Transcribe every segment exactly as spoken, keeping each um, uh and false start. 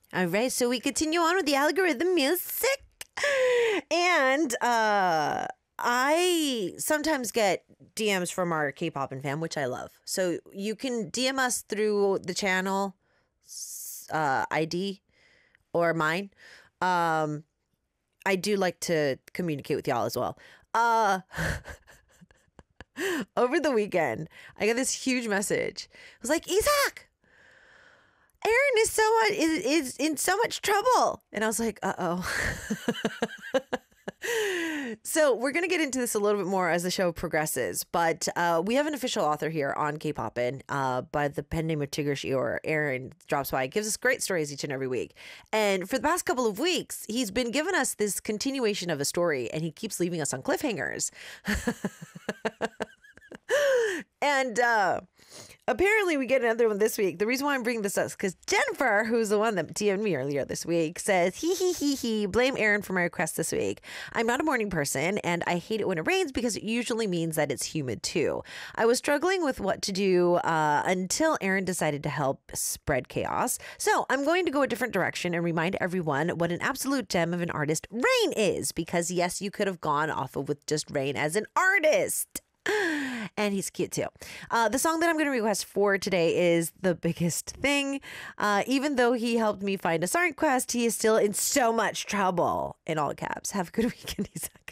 All right, so we continue on with the algorithm music. And uh, I sometimes get D Ms from our K-pop and fam, which I love. So you can D M us through the channel uh, I D or mine. Um, I do like to communicate with y'all as well. Uh, over the weekend, I got this huge message. It was like, Isaac, Aaron is so much, is, is in so much trouble. And I was like, uh-oh. So we're going to get into this a little bit more as the show progresses. But uh, we have an official author here on K-Poppin' uh, by the pen name of Tigger Shior. Aaron drops by, gives us great stories each and every week. And for the past couple of weeks, he's been giving us this continuation of a story, and he keeps leaving us on cliffhangers. And uh, apparently we get another one this week. The reason why I'm bringing this up is because Jennifer, who's the one that D M'd me earlier this week, says, hee hee hee hee, blame Aaron for my request this week. I'm not a morning person, and I hate it when it rains because it usually means that it's humid too. I was struggling with what to do uh, until Aaron decided to help spread chaos. So I'm going to go a different direction and remind everyone what an absolute gem of an artist Rain is, because yes, you could have gone off of with just Rain as an artist. And he's cute too. Uh, the song that I'm going to request for today is The Biggest Thing. Uh, even though he helped me find a song request, he is still in so much trouble. In all caps. Have a good weekend, Isaac.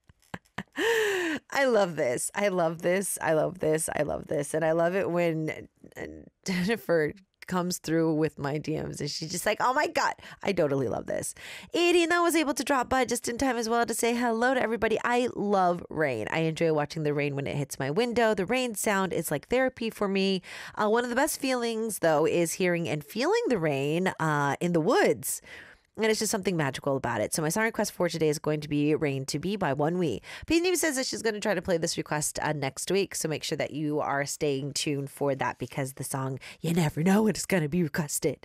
I love this. I love this. I love this. I love this. And I love it when Jennifer comes through with my D Ms and she's just like, oh my God, I totally love this. Irina was able to drop by just in time as well to say hello to everybody. I love rain. I enjoy watching the rain when it hits my window. The rain sound is like therapy for me. Uh, one of the best feelings though is hearing and feeling the rain uh, in the woods. And it's just something magical about it. So my song request for today is going to be Rain to Be by One We. P says that she's going to try to play this request uh, next week. So make sure that you are staying tuned for that, because the song, you never know when it's going to be requested.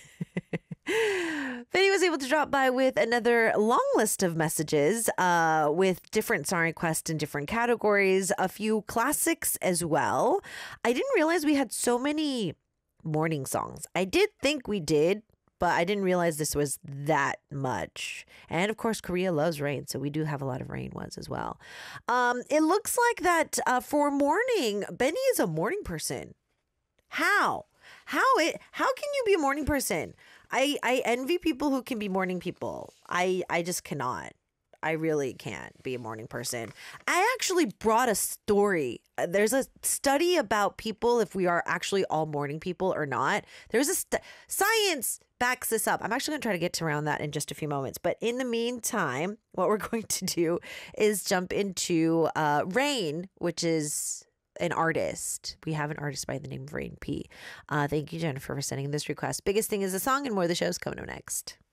Vinny was able to drop by with another long list of messages uh, with different song requests in different categories. A few classics as well. I didn't realize we had so many morning songs. I did think we did, but I didn't realize this was that much. And of course, Korea loves rain, so we do have a lot of rain ones as well. Um, it looks like that uh, for morning, Benny is a morning person. How? How it? How can you be a morning person? I, I envy people who can be morning people. I, I just cannot. I really can't be a morning person. I actually brought a story. There's a study about people, if we are actually all morning people or not. There's a st- science backs this up. I'm actually going to try to get to around that in just a few moments. But in the meantime, what we're going to do is jump into uh, Rain, which is an artist. We have an artist by the name of Rain P. Uh, thank you, Jennifer, for sending this request. Biggest Thing is the song, and more of the show's coming up next.